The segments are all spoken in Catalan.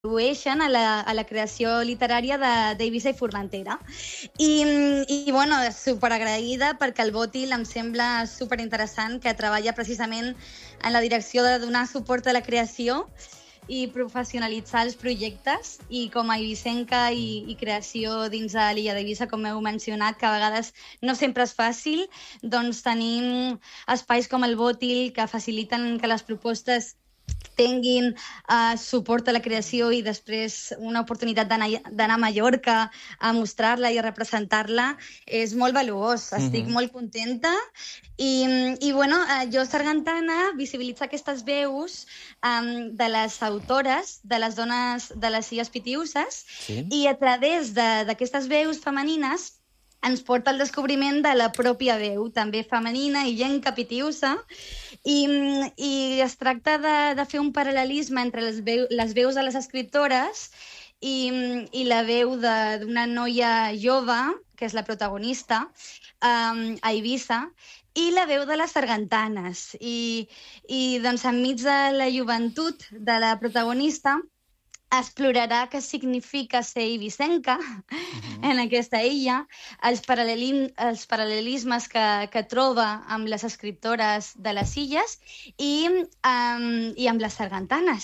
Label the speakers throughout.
Speaker 1: contribueixen a la creació literària d'Eivissa i Formentera. Bueno, superagraïda perquè el Bòtil em sembla superinteressant, que treballa precisament en la direcció de donar suport a la creació i professionalitzar els projectes, i com a eivissenca i creació dins de l'illa d'Eivissa, com heu mencionat, que a vegades no sempre és fàcil, doncs tenim espais com el Bòtil que faciliten que les propostes tinguin suport a la creació i després una oportunitat d'anar a Mallorca a mostrar-la i a representar-la és molt valuós. Estic molt contenta i bueno, jo, Sargantana, visibilitza aquestes veus de les autores, de les dones de les Illes Pitiüses, i a través d'aquestes veus femenines ens porta al descobriment de la pròpia veu, també femenina i llenca pitiüsa, i es tracta de fer un paral·lelisme entre les veus de les escriptores i la veu d'una noia jove, que és la protagonista, a Eivissa, i la veu de les sargantanes. I doncs, enmig de la joventut de la protagonista, explorarà què significa ser eivissenca en aquesta illa, els paral·lelismes que troba amb les escriptores de les illes i amb les sargantanes.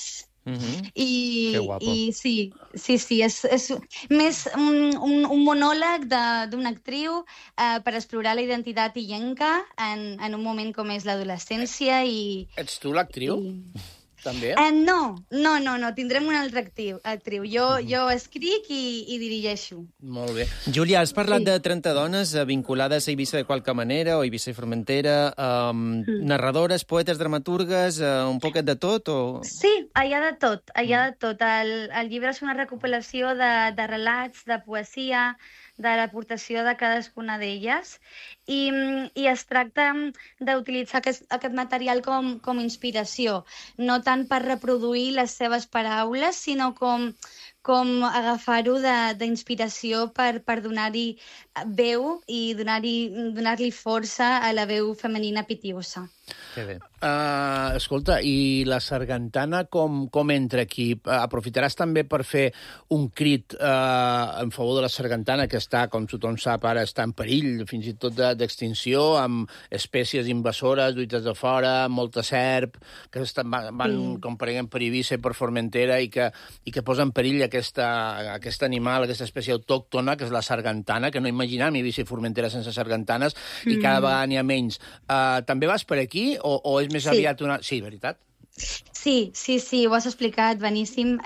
Speaker 2: Que guapo.
Speaker 1: I sí, és més un monòleg d'una actriu per explorar la identitat illenca en un moment com és l'adolescència.
Speaker 2: Ets tu l'actriu? També?
Speaker 1: No, tindrem una altra actriu. Jo escric i dirigeixo.
Speaker 2: Molt bé.
Speaker 3: Júlia, has parlat de 30 dones vinculades a Eivissa de qualque manera, o Eivissa i Formentera, narradores, poetes, dramaturgues, un poquet de tot? O...
Speaker 1: Sí, hi ha de tot. El llibre és una recopilació de relats, de poesia, de l'aportació de cadascuna d'elles, i es tracta d'utilitzar aquest material com inspiració, no tant per reproduir les seves paraules, sinó com agafar-ho d'inspiració per donar-hi veu i donar-li força a la veu femenina pitiüsa.
Speaker 3: Que bé.
Speaker 2: Escolta, i la sargantana com entra aquí? Aprofitaràs també per fer un crit en favor de la sargantana, que està, com tothom sap, ara està en perill, fins i tot d'extinció, amb espècies invasores, duites de fora, molta serp, que van com per exemple per Eivissa i per Formentera, i que posa en perill aquest animal, aquesta espècie autòctona, que és la sargantana, que no imaginem Eivissa i Formentera sense sargantanes, i cada vegada n'hi ha menys. També vas per aquí, o és més aviat una... Sí, veritat?
Speaker 1: Sí, ho has explicat, beníssim.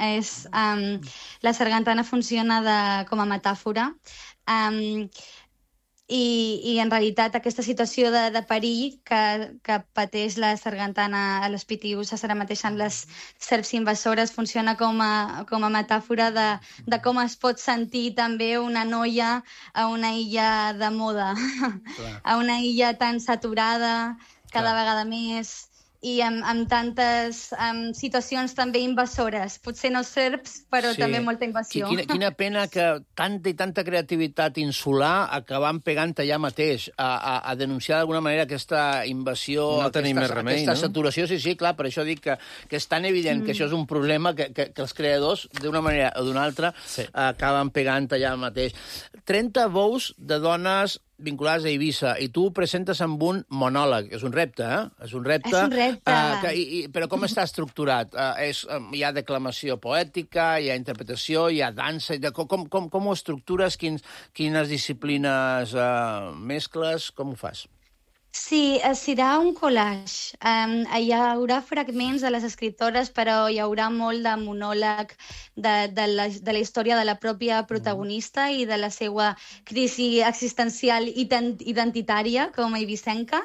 Speaker 1: La sargantana funciona com a metàfora, i en realitat aquesta situació de perill que pateix la sargantana a les pitiüses ara mateix amb les serps invasores funciona com a metàfora de com es pot sentir també una noia a una illa de moda, a una illa tan saturada, cada vegada més, i amb tantes situacions també invasores. Potser no serps, però també molta invasió.
Speaker 2: Quina pena que tanta i tanta creativitat insular acabant pegant allà mateix a denunciar d'alguna manera aquesta invasió,
Speaker 3: no tenim més remei,
Speaker 2: aquesta saturació. Sí, clar, per això dic que és tan evident que això és un problema que els creadors, d'una manera o d'una altra, acaben pegant allà mateix. 30 veus de dones vinculades a Eivissa, i tu ho presentes amb un monòleg. És un repte, eh? És un repte. Però com està estructurat? Hi ha declamació poètica, hi ha interpretació, hi ha dansa... Com ho estructures? Quines disciplines mescles? Com ho fas?
Speaker 1: Sí, serà un collage. Hi haurà fragments de les escriptores, però hi haurà molt de monòleg de la història de la pròpia protagonista i de la seva crisi existencial i identitària com a eivissenca.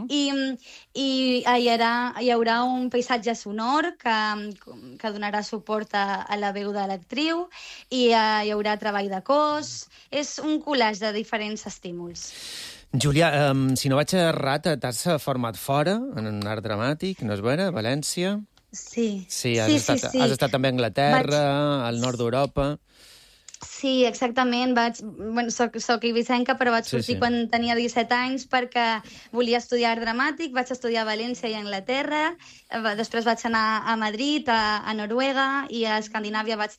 Speaker 1: I hi haurà un paisatge sonor que donarà suport a la veu de l'actriu, i hi haurà treball de cos. És un collage de diferents estímuls.
Speaker 3: Júlia, si no vaig errat, t'has format fora en art dramàtic, no és vera, a València?
Speaker 1: Sí.
Speaker 3: Has estat també a Anglaterra, al nord d'Europa...
Speaker 1: Sí, exactament. Soc ibicenca, però vaig sortir quan tenia 17 anys perquè volia estudiar dramàtic, vaig estudiar a València i a Anglaterra, després vaig anar a Madrid, a Noruega, i a Escandinàvia vaig